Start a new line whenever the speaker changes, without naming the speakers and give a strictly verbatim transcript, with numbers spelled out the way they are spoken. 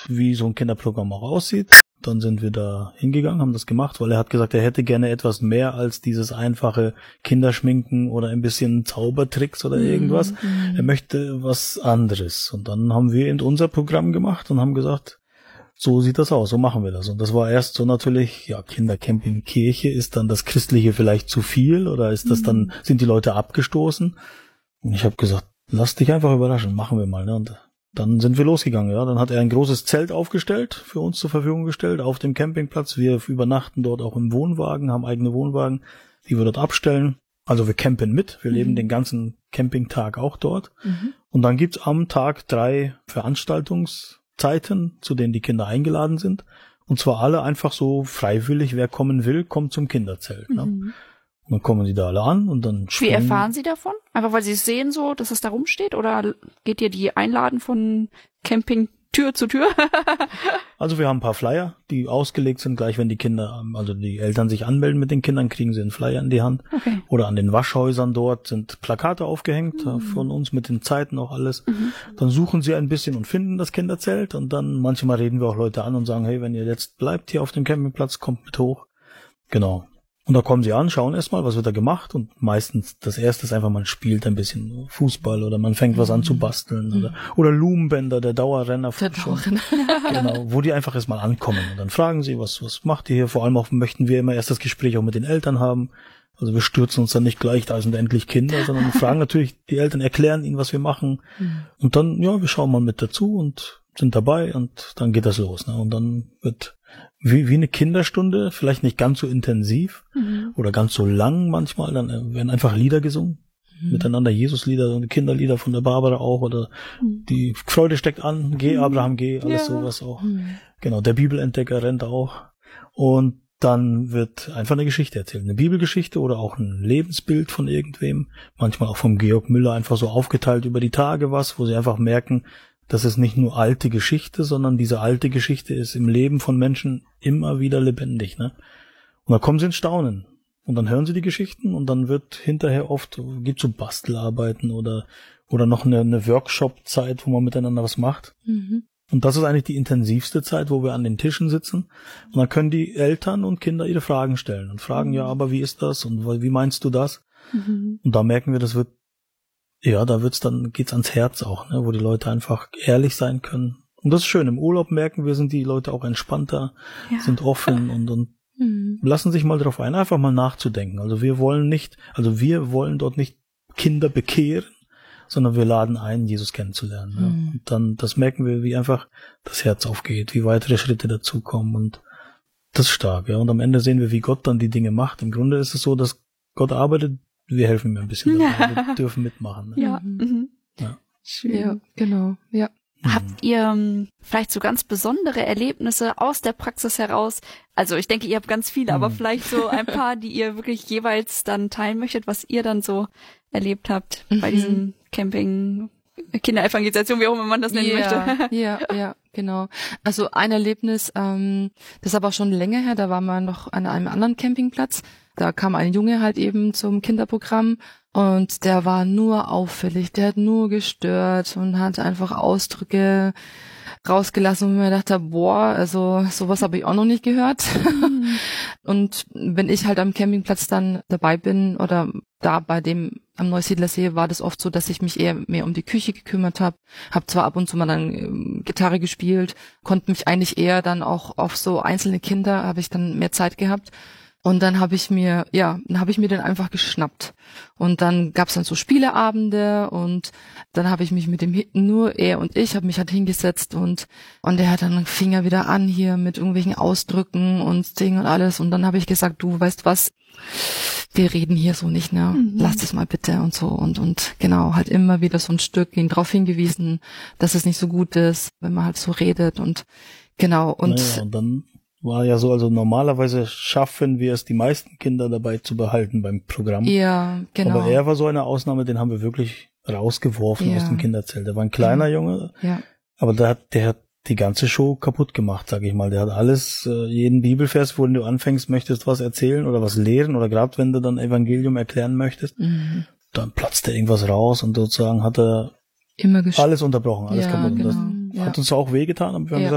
wie so ein Kinderprogramm auch aussieht. Dann sind wir da hingegangen, haben das gemacht, weil er hat gesagt, er hätte gerne etwas mehr als dieses einfache Kinderschminken oder ein bisschen Zaubertricks oder irgendwas. Mhm. Er möchte was anderes. Und dann haben wir eben unser Programm gemacht und haben gesagt, so sieht das aus, so machen wir das. Und das war erst so natürlich, ja, Kindercamping Kirche, ist dann das Christliche vielleicht zu viel oder ist das dann, sind die Leute abgestoßen? Und ich habe gesagt, lass dich einfach überraschen, machen wir mal, ne? Und dann sind wir losgegangen, ja. Dann hat er ein großes Zelt aufgestellt, für uns zur Verfügung gestellt, auf dem Campingplatz. Wir übernachten dort auch im Wohnwagen, haben eigene Wohnwagen, die wir dort abstellen. Also wir campen mit, wir mhm. leben den ganzen Campingtag auch dort. Mhm. Und dann gibt's am Tag drei Veranstaltungszeiten, zu denen die Kinder eingeladen sind. Und zwar alle einfach so freiwillig, wer kommen will, kommt zum Kinderzelt, ne?
Mhm.
Und dann kommen sie da alle an und dann
Wie erfahren Sie davon? Einfach weil Sie es sehen so, dass es da rumsteht? Oder geht ihr die einladen von Camping Tür zu Tür?
Also wir haben ein paar Flyer, die ausgelegt sind, gleich wenn die Kinder, also die Eltern sich anmelden mit den Kindern, kriegen sie einen Flyer in die Hand. Okay. Oder an den Waschhäusern dort sind Plakate aufgehängt mhm. von uns mit den Zeiten auch alles. Mhm. Dann suchen sie ein bisschen und finden das Kinderzelt und dann manchmal reden wir auch Leute an und sagen, hey, wenn ihr jetzt bleibt hier auf dem Campingplatz, kommt mit hoch. Genau. Und da kommen sie an, schauen erstmal, was wird da gemacht und meistens das erste ist einfach, man spielt ein bisschen Fußball oder man fängt was an zu basteln mhm. oder oder Lumenbänder, der Dauerrenner. Der Dauerrenner. Genau, wo die einfach erstmal ankommen und dann fragen sie, was was macht ihr hier? Vor allem auch möchten wir immer erst das Gespräch auch mit den Eltern haben. Also wir stürzen uns dann nicht gleich, da sind endlich Kinder, sondern fragen natürlich, die Eltern erklären ihnen, was wir machen mhm. und dann, ja, wir schauen mal mit dazu und sind dabei und dann geht das los, ne? Und dann wird Wie, wie eine Kinderstunde, vielleicht nicht ganz so intensiv mhm. oder ganz so lang manchmal, dann werden einfach Lieder gesungen, mhm. miteinander Jesuslieder und Kinderlieder von der Barbara auch oder mhm. die Freude steckt an, geh Abraham, geh, alles ja. sowas auch. Mhm. Genau, der Bibelentdecker rennt auch und dann wird einfach eine Geschichte erzählt, eine Bibelgeschichte oder auch ein Lebensbild von irgendwem, manchmal auch vom Georg Müller einfach so aufgeteilt über die Tage was, wo sie einfach merken, das ist nicht nur alte Geschichte, sondern diese alte Geschichte ist im Leben von Menschen immer wieder lebendig, ne? Und da kommen sie ins Staunen. Und dann hören sie die Geschichten und dann wird hinterher oft, gibt's so Bastelarbeiten oder, oder noch eine, eine Workshop-Zeit, wo man miteinander was macht. Mhm. Und das ist eigentlich die intensivste Zeit, wo wir an den Tischen sitzen. Und dann können die Eltern und Kinder ihre Fragen stellen und fragen, mhm. ja, aber wie ist das? Und wie meinst du das? Mhm. Und da merken wir, das wird Ja, da wird's dann, geht's ans Herz auch, ne, wo die Leute einfach ehrlich sein können. Und das ist schön. Im Urlaub merken wir, sind die Leute auch entspannter, ja. sind offen und, und mhm. lassen sich mal drauf ein, einfach mal nachzudenken. Also wir wollen nicht, also wir wollen dort nicht Kinder bekehren, sondern wir laden ein, Jesus kennenzulernen. Mhm. Ja. Und dann, das merken wir, wie einfach das Herz aufgeht, wie weitere Schritte dazukommen und das ist stark, ja. Und am Ende sehen wir, wie Gott dann die Dinge macht. Im Grunde ist es so, dass Gott arbeitet, wir helfen mir ein bisschen dabei. Wir dürfen mitmachen. Ne?
Ja. Mhm.
Ja.
Schön. Ja, genau. Ja. Mhm. Habt ihr um, vielleicht so ganz besondere Erlebnisse aus der Praxis heraus? Also ich denke, ihr habt ganz viele, mhm. aber vielleicht so ein paar, die ihr wirklich jeweils dann teilen möchtet, was ihr dann so erlebt habt mhm. bei diesem Camping, Kinderevangelisation, wie auch immer man das nennen
ja,
möchte.
Ja, ja, genau. Also ein Erlebnis, ähm, das ist aber schon länger her, da waren wir noch an einem anderen Campingplatz. Da kam ein Junge halt eben zum Kinderprogramm und der war nur auffällig, der hat nur gestört und hat einfach Ausdrücke rausgelassen, wo ich mir dachte, boah, also sowas habe ich auch noch nicht gehört. Mhm. Und wenn ich halt am Campingplatz dann dabei bin oder da bei dem am Neusiedlersee, war das oft so, dass ich mich eher mehr um die Küche gekümmert habe, habe zwar ab und zu mal dann ähm, Gitarre gespielt, konnte mich eigentlich eher dann auch auf so einzelne Kinder, habe ich dann mehr Zeit gehabt. Und dann habe ich mir, ja, dann habe ich mir den einfach geschnappt. Und dann gab's dann so Spieleabende und dann habe ich mich mit dem, nur er und ich, habe mich halt hingesetzt und und der hat dann Finger wieder an hier mit irgendwelchen Ausdrücken und Ding und alles. Und dann habe ich gesagt, du weißt was, wir reden hier so nicht, ne? Mhm. Lass das mal bitte und so. Und und genau, halt immer wieder so ein Stück, ihn darauf hingewiesen, dass es nicht so gut ist, wenn man halt so redet und genau. Und,
naja, und dann war ja so, also normalerweise schaffen wir es, die meisten Kinder dabei zu behalten beim Programm.
Ja, genau.
Aber er war so eine Ausnahme, den haben wir wirklich rausgeworfen ja. aus dem Kinderzelt. Der war ein kleiner ja. Junge,
ja.
aber der hat, der hat die ganze Show kaputt gemacht, sag ich mal. Der hat alles, äh, jeden Bibelvers, wo du anfängst, möchtest was erzählen oder was lehren oder gerade wenn du dann Evangelium erklären möchtest, mhm. dann platzt er irgendwas raus und sozusagen hat er
immer gesch-
alles unterbrochen, alles
ja,
kaputt.
Genau.
Das
ja.
hat uns auch wehgetan, aber wir haben
ja.
gesagt,